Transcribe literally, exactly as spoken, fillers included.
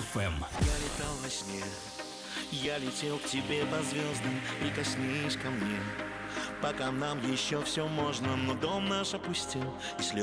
эф эм. Я летал во сне, я летел к тебе по звездам. Прикоснись ко мне, пока нам еще все можно. Но дом наш опустел, если